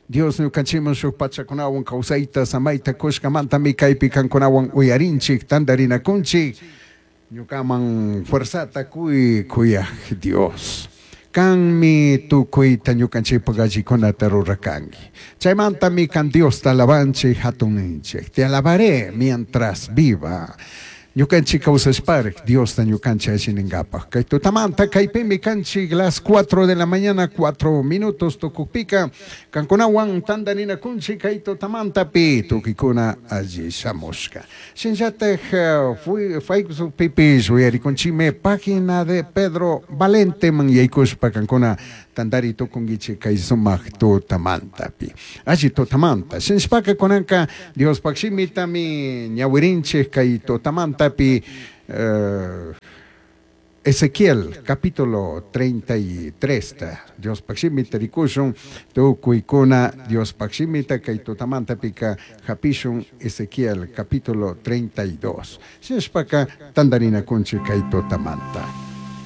Dios ñukanchikman shuk pachakunawan kawsayta samayta kushkamantami kaypi kankunawan uyarinchik tandarinakunchik ñukaman fuerzata kuyaq Dios kanmi tukuyta ñukanchikpak allikunata rurakanki chaymantami kan Dios ta alabanchik hatuninchik te alabaré mientras viva ñukanchik kawsashparek Dios ta ñukanchik allininkapak kay tutamanta kaypimi kanchik las 4 de la mañana 4 minutos tukukpika kankunawan tandarinakunchik kay tutamantapi tukikuna alli shamushka shinllatak Facebook uyarikunchikmi página de Pedro Valente man yaykushpa kankuna tandari tukunkichik kay sumaq tutamantapi alli tutamanta shinshpaka kunanka Dios pakshimitami ñawirinchik kay tutamantapi Ezequiel capítulo 33 Dios pakshimita rikushun tukuykuna Dios pakshimita kay tutamantapika hapishun Ezequiel capítulo 32 shinshpaka tandarinakunchik kay tutamanta